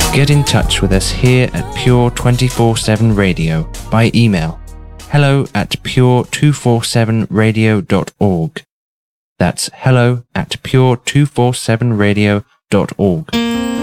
Get in touch with us here at Pure 24/7 Radio by email hello@pure247radio.org. That's hello@pure247radio.org.